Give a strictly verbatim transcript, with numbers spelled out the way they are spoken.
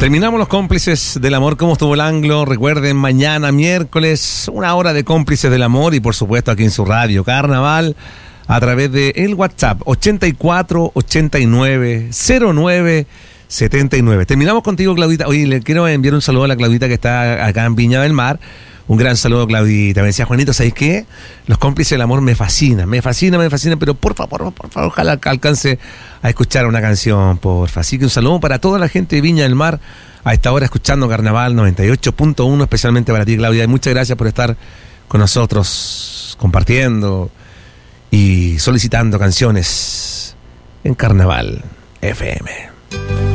Terminamos los cómplices del amor. ¿Cómo estuvo el anglo? Recuerden, mañana miércoles, una hora de cómplices del amor y por supuesto aquí en su radio Carnaval a través de el WhatsApp ochenta y cuatro ochenta y nueve cero nueve setenta y nueve. Terminamos contigo, Claudita. Oye, le quiero enviar un saludo a la Claudita que está acá en Viña del Mar. Un gran saludo, Claudita. Me decía, Juanito, ¿sabes qué? Los cómplices del amor me fascinan, me fascinan, me fascinan, pero por favor, por favor, ojalá alcance a escuchar una canción, porfa. Así que un saludo para toda la gente de Viña del Mar a esta hora escuchando Carnaval noventa y ocho punto uno, especialmente para ti, Claudia. Y muchas gracias por estar con nosotros, compartiendo y solicitando canciones en Carnaval F M.